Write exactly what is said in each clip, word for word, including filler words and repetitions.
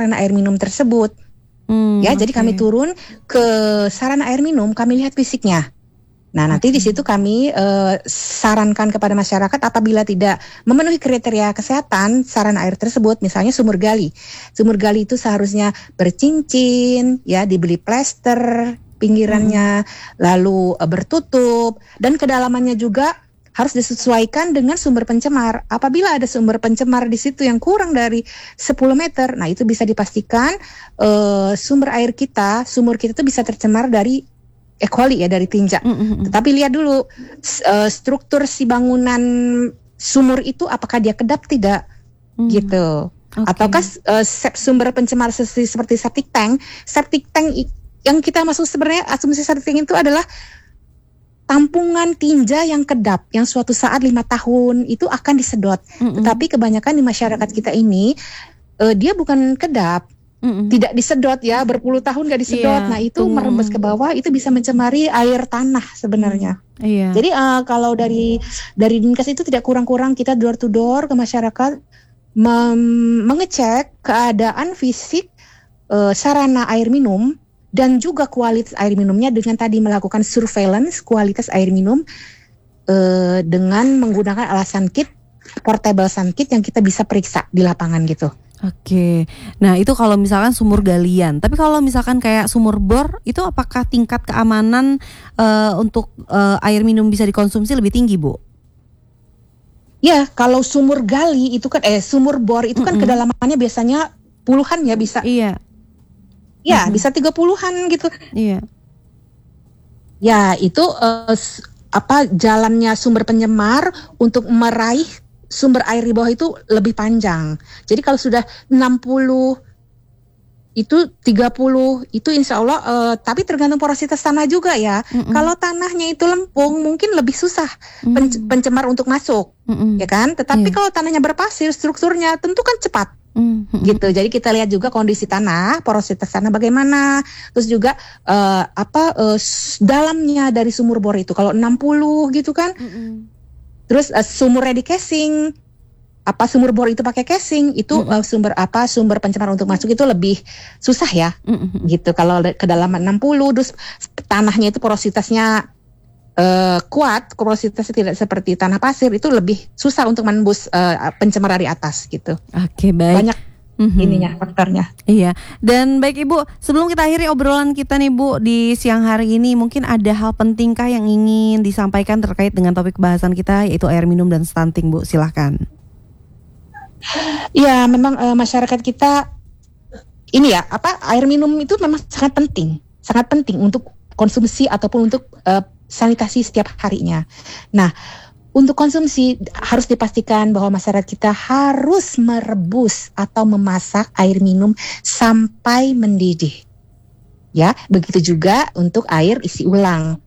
sarana air minum tersebut. Hmm, ya, okay. Jadi kami turun ke sarana air minum, kami lihat fisiknya. Nah, nanti okay. di situ kami uh, sarankan kepada masyarakat apabila tidak memenuhi kriteria kesehatan sarana air tersebut, misalnya sumur gali. Sumur gali itu seharusnya bercincin, ya, dibeli plester pinggirannya, hmm. lalu uh, bertutup, dan kedalamannya juga harus disesuaikan dengan sumber pencemar. Apabila ada sumber pencemar di situ yang kurang dari sepuluh meter, nah itu bisa dipastikan uh, sumber air kita, sumur kita itu bisa tercemar dari E. coli ya, dari tinja. Mm-hmm. Tetapi lihat dulu uh, struktur si bangunan sumur itu apakah dia kedap tidak, mm. gitu. Okay. Ataukah uh, sumber pencemar seperti, seperti septic tank, septic tank i- yang kita masuk sebenarnya asumsi septic tank itu adalah tampungan tinja yang kedap, yang suatu saat lima tahun itu akan disedot. Mm-hmm. Tetapi kebanyakan di masyarakat kita ini uh, dia bukan kedap. Mm-mm. Tidak disedot ya, berpuluh tahun gak disedot. Yeah, nah itu tunggu. merembes ke bawah, itu bisa mencemari air tanah sebenarnya. Yeah. Jadi uh, kalau dari dari Dinkes itu tidak kurang-kurang kita door to door ke masyarakat mem- mengecek keadaan fisik uh, sarana air minum dan juga kualitas air minumnya dengan tadi melakukan surveillance kualitas air minum uh, dengan menggunakan alat sun kit, portable sun kit yang kita bisa periksa di lapangan gitu. Oke, nah itu kalau misalkan sumur galian. Tapi kalau misalkan kayak sumur bor, itu apakah tingkat keamanan uh, untuk uh, air minum bisa dikonsumsi lebih tinggi, Bu? Ya, kalau sumur gali itu kan, eh sumur bor itu kan mm-hmm. kedalamannya biasanya puluhan ya bisa. Iya. Ya, mm-hmm. bisa tiga puluhan gitu. Iya. Ya, itu uh, apa jalannya sumber pencemar untuk meraih sumber air di bawah itu lebih panjang. Jadi kalau sudah enam puluh itu tiga puluh itu insya Allah uh, tapi tergantung porositas tanah juga ya. Mm-mm. Kalau tanahnya itu lempung mungkin lebih susah pen- pencemar untuk masuk. Mm-mm. Ya kan? Tetapi yeah. kalau tanahnya berpasir strukturnya tentu kan cepat. Mm-hmm. Gitu. Jadi kita lihat juga kondisi tanah, porositas tanah bagaimana. Terus juga uh, apa uh, dalamnya dari sumur bor itu kalau enam puluh gitu kan. Mm-mm. Terus uh, sumurnya di casing, apa sumur bor itu pakai casing, itu mm-hmm. uh, sumber apa sumber pencemar untuk masuk itu lebih susah ya, mm-hmm. gitu. Kalau kedalaman enam puluh, terus tanahnya itu porositasnya uh, kuat, porositasnya tidak seperti tanah pasir, itu lebih susah untuk menembus uh, pencemar dari atas gitu. Oke, baik. Banyak mm-hmm. ininya faktornya. Iya. Dan baik Ibu, sebelum kita akhiri obrolan kita nih Bu di siang hari ini, mungkin ada hal pentingkah yang ingin disampaikan terkait dengan topik bahasan kita yaitu air minum dan stunting, Bu? Silahkan. Iya, memang e, masyarakat kita ini ya, apa air minum itu memang sangat penting, sangat penting untuk konsumsi ataupun untuk e, sanitasi setiap harinya. Nah, untuk konsumsi harus dipastikan bahwa masyarakat kita harus merebus atau memasak air minum sampai mendidih. Ya, begitu juga untuk air isi ulang.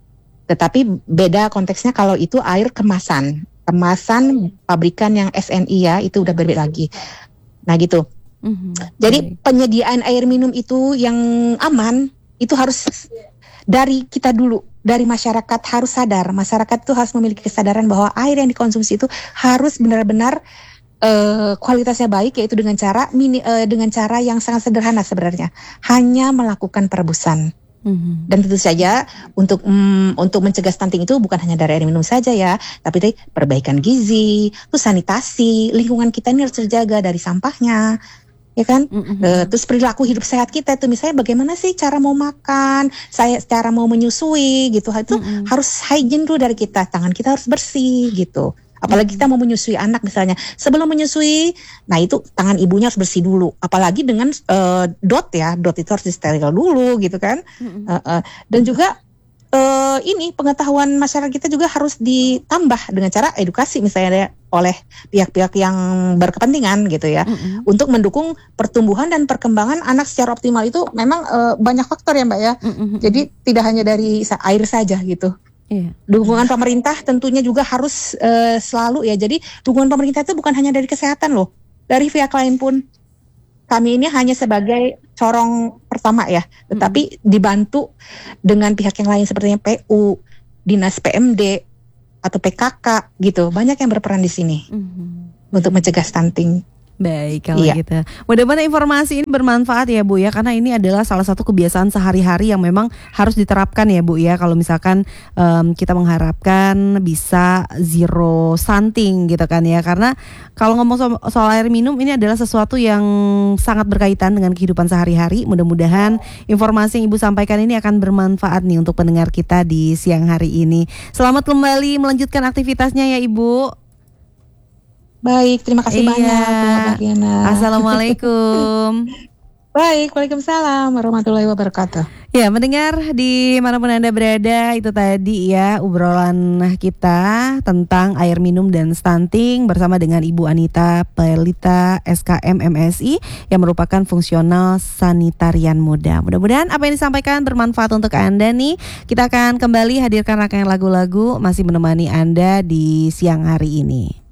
Tetapi beda konteksnya kalau itu air kemasan. Kemasan pabrikan yang S N I ya, itu udah berbeda lagi. Nah gitu. Mm-hmm. Jadi penyediaan air minum itu yang aman, itu harus dari kita dulu. Dari masyarakat harus sadar, masyarakat itu harus memiliki kesadaran bahwa air yang dikonsumsi itu harus benar-benar uh, kualitasnya baik, yaitu dengan cara mini, uh, dengan cara yang sangat sederhana sebenarnya, hanya melakukan perebusan. Mm-hmm. Dan tentu saja untuk um, untuk mencegah stunting itu bukan hanya dari air minum saja ya, tapi dari perbaikan gizi, terus sanitasi, lingkungan kita ini harus terjaga dari sampahnya. Ya kan, mm-hmm. uh, terus perilaku hidup sehat kita itu misalnya bagaimana sih cara mau makan, saya cara mau menyusui gitu, itu mm-hmm. harus hygiene dulu dari kita, tangan kita harus bersih gitu. Apalagi mm-hmm. kita mau menyusui anak misalnya, sebelum menyusui, nah itu tangan ibunya harus bersih dulu. Apalagi dengan uh, dot ya, dot itu harus disteril dulu gitu kan. Mm-hmm. Uh, uh, dan juga uh, ini pengetahuan masyarakat kita juga harus ditambah dengan cara edukasi misalnya oleh pihak-pihak yang berkepentingan gitu ya, mm-hmm. untuk mendukung pertumbuhan dan perkembangan anak secara optimal. Itu memang uh, banyak faktor ya Mbak ya, mm-hmm. jadi tidak hanya dari air saja gitu. Yeah. Dukungan pemerintah tentunya juga harus uh, selalu ya, jadi dukungan pemerintah itu bukan hanya dari kesehatan loh, dari pihak lain pun. Kami ini hanya sebagai corong pertama ya, tetapi mm-hmm. dibantu dengan pihak yang lain seperti P U, Dinas P M D, atau P K K gitu, banyak yang berperan di sini mm-hmm. untuk mencegah stunting. Baik kalau Iya. gitu. Mudah-mudahan informasi ini bermanfaat ya Bu ya, karena ini adalah salah satu kebiasaan sehari-hari yang memang harus diterapkan ya Bu ya. Kalau misalkan em, kita mengharapkan bisa zero stunting gitu kan ya, karena kalau ngomong so- soal air minum ini adalah sesuatu yang sangat berkaitan dengan kehidupan sehari-hari. Mudah-mudahan informasi yang Ibu sampaikan ini akan bermanfaat nih untuk pendengar kita di siang hari ini. Selamat kembali melanjutkan aktivitasnya ya Ibu. Baik, terima kasih banyak Bu Iya. Mariana. Assalamualaikum. Baik, Waalaikumsalam warahmatullahi wabarakatuh. Ya, mendengar di manapun Anda berada, itu tadi ya obrolan kita tentang air minum dan stunting bersama dengan Ibu Anita Pelita S K M M S I yang merupakan fungsional sanitarian muda. Mudah-mudahan apa yang disampaikan bermanfaat untuk Anda nih. Kita akan kembali hadirkan rangkaian lagu-lagu masih menemani Anda di siang hari ini.